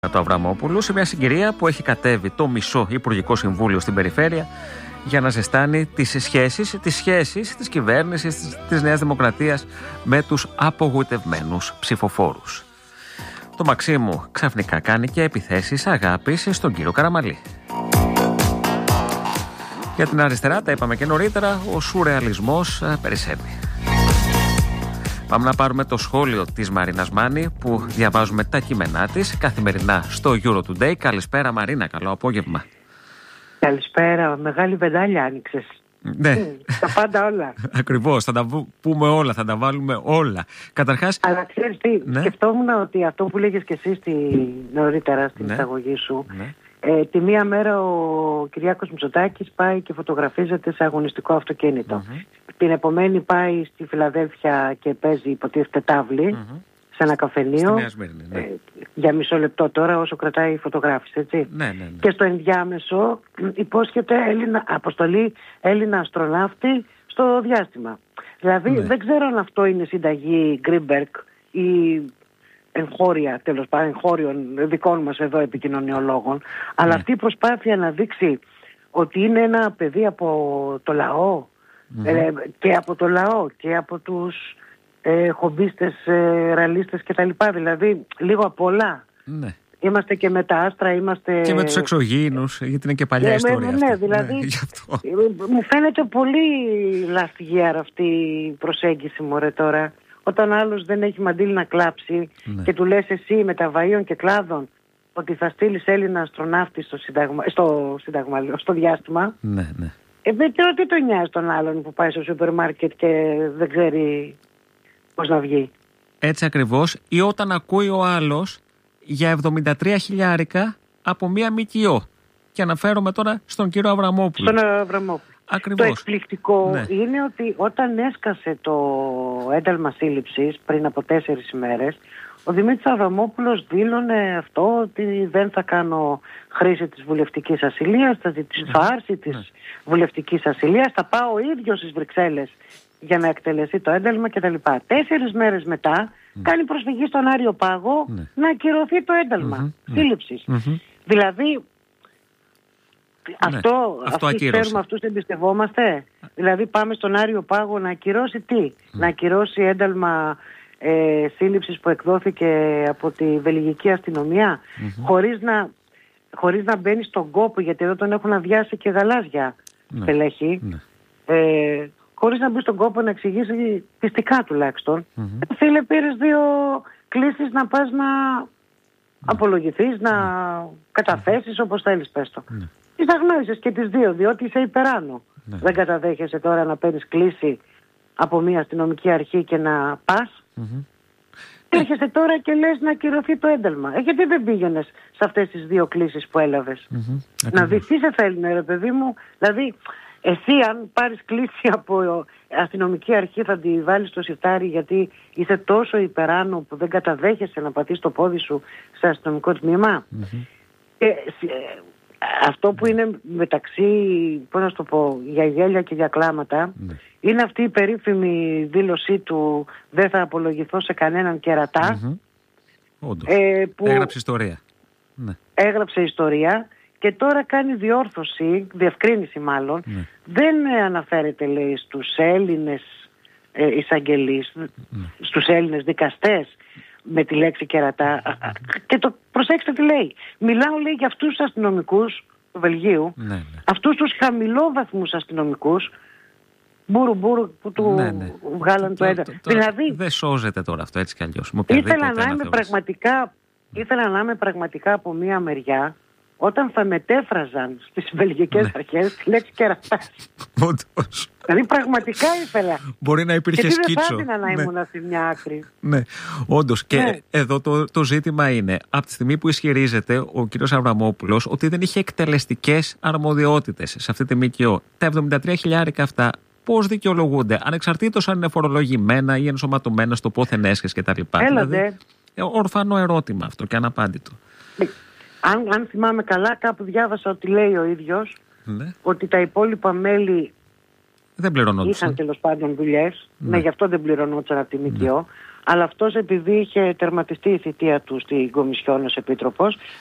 Το Αβραμόπουλου σε μια συγκυρία που έχει κατέβει το μισό Υπουργικό Συμβούλιο στην περιφέρεια για να ζεστάνει τις σχέσεις της κυβέρνησης της Νέας Δημοκρατίας με τους απογοητευμένους ψηφοφόρους. Το Μαξίμου ξαφνικά κάνει και επιθέσεις αγάπης στον κύριο Καραμανλή. Για την αριστερά, τα είπαμε και νωρίτερα, ο σουρεαλισμός περισσεύει. Πάμε να πάρουμε το σχόλιο της Μαρίνας Μάνη που διαβάζουμε τα κείμενά της καθημερινά στο Euro Today. Καλησπέρα Μαρίνα, καλό απόγευμα. Καλησπέρα, μεγάλη βεντάλια άνοιξες. Ναι. Τα πάντα όλα. Ακριβώς, θα τα πούμε όλα, θα τα βάλουμε όλα. Καταρχάς... Αλλά ξέρεις τι, ναι. Σκεφτόμουν ότι αυτό που λέγες και εσύ νωρίτερα στην εισαγωγή σου, τη μία μέρα ο Κυριάκος Μητσοτάκης πάει και φωτογραφίζεται σε αγωνιστικό αυτοκίνητο. Την επομένη πάει στη Φιλαδέλφια και παίζει υποτίθεται τάβλη σε ένα καφενείο για μισό λεπτό τώρα όσο κρατάει η φωτογράφηση, έτσι. Ναι. Και στο ενδιάμεσο υπόσχεται αποστολή Έλληνα αστροναύτη στο διάστημα. Δηλαδή δεν ξέρω αν αυτό είναι συνταγή Γκρίμπερκ ή εγχώρια, τέλος πάντων, εγχώριων δικών μας εδώ επικοινωνιολόγων, αλλά αυτή η προσπάθεια να δείξει ότι είναι ένα παιδί από το λαό και από το λαό και από τους χομπίστες, ραλίστες κτλ. Δηλαδή λίγο απ' όλα. Ναι. Είμαστε και με τα άστρα, είμαστε... Και με τους εξωγήινους, γιατί είναι και παλιά ιστορία. Ναι, δηλαδή μου φαίνεται πολύ λαστιγέρα αυτή η προσέγγιση μωρέ τώρα. Όταν άλλος δεν έχει μαντήλι να κλάψει και του λες εσύ με τα βαΐων και κλάδων ότι θα στείλεις Έλληνα αστροναύτη στο διάστημα. Ναι. Τι το νοιάζει τον άλλον που πάει στο σούπερ μάρκετ και δεν ξέρει πώς να βγει. Έτσι ακριβώς. Ή όταν ακούει ο άλλος για 73 χιλιάρικα από μία ΜΚΟ. Και αναφέρομαι τώρα στον κύριο Αβραμόπουλο. Στον Αβραμόπουλο. Ακριβώς. Το εκπληκτικό είναι ότι όταν έσκασε το ένταλμα σύλληψης πριν από 4 ημέρες, ο Δημήτρης Αβραμόπουλος δήλωνε αυτό ότι δεν θα κάνω χρήση της βουλευτικής ασυλίας, θα άρση της βουλευτικής ασυλίας, θα πάω ο ίδιος στις Βρυξέλλες για να εκτελεστεί το ένταλμα κτλ. 4 μέρες μετά κάνει προσφυγή στον Άριο Πάγο να ακυρωθεί το ένταλμα σύλληψης. Δηλαδή αυτοί ξέρουμε, αυτούς εμπιστευόμαστε. Δηλαδή πάμε στον Άριο Πάγο να ακυρώσει τι? Να ακυρώσει ένταλμα σύλληψης που εκδόθηκε από τη βελγική αστυνομία χωρίς να μπαίνει στον κόπο, γιατί εδώ τον έχουν αδειάσει και γαλάζια στελέχη, χωρίς να μπει στον κόπο να εξηγήσει πιστικά τουλάχιστον. Φίλε, πήρες 2 κλήσεις να πας να απολογηθείς, να καταθέσεις, όπως θέλεις πες το. Τις αγνώρισες και τις 2, διότι είσαι υπεράνω. Δεν καταδέχεσαι τώρα να παίρνεις κλήση από μια αστυνομική αρχή και να πας. Έρχεσαι τώρα και λες να ακυρωθεί το ένταλμα. Γιατί δεν πήγαινες σε αυτές τις 2 κλήσεις που έλαβες? Να δεις τι σε θέλει, ρε παιδί μου. Δηλαδή εσύ αν πάρεις κλήση από αστυνομική αρχή θα τη βάλεις στο σιρτάρι γιατί είσαι τόσο υπεράνω που δεν καταδέχεσαι να πατήσεις το πόδι σου σε αστυνομικό τμήμα. Αυτό που είναι μεταξύ, πώς να σου το πω, για γέλια και για κλάματα, είναι αυτή η περίφημη δήλωσή του δεν θα απολογηθώ σε κανέναν κερατά. Όντως. Που έγραψε ιστορία. Έγραψε ιστορία και τώρα κάνει διευκρίνηση μάλλον. Δεν αναφέρεται, λέει, στους Έλληνες εισαγγελείς, στους Έλληνες δικαστές με τη λέξη κερατά. Και το προσέξτε τι λέει. Μιλάω, λέει, για αυτούς τους αστυνομικούς του Βελγίου, αυτούς τους χαμηλόβαθμους αστυνομικούς μπούρου που του βγάλαν το ένταλμα. Δηλαδή δεν σώζεται τώρα αυτό έτσι κι αλλιώς. Ήθελα να είμαι πραγματικά από μία μεριά όταν θα μετέφραζαν στις βελγικές αρχές τη λέξη κερατάς. Όντως. Δηλαδή πραγματικά ήθελα. Μπορεί να υπήρχε σκίτσο. Και δεν θα να ήμουν στη μια άκρη. Ναι, όντως. Και εδώ το ζήτημα είναι, από τη στιγμή που ισχυρίζεται ο κύριος Αβραμόπουλος ότι δεν είχε εκτελεστικές αρμοδιότητες σε αυτή τη ΜΚΟ, τα 73 χιλιάρικα αυτά πώς δικαιολογούνται, ανεξαρτήτως αν είναι φορολογημένα ή ενσωματωμένα στο πόθεν έσχες κτλ. Δηλαδή, ορφανό ερώτημα αυτό και αναπάντητο. Αν θυμάμαι καλά, κάπου διάβασα ότι λέει ο ίδιος ότι τα υπόλοιπα μέλη δεν πληρωνόντουσαν. Είχαν τέλος πάντων δουλειές, γι' αυτό δεν πληρωνόντουσαν από τη ΜΚΟ. Αλλά αυτός επειδή είχε τερματιστεί η θητεία του στην Κομισιόν ως Επίτροπος,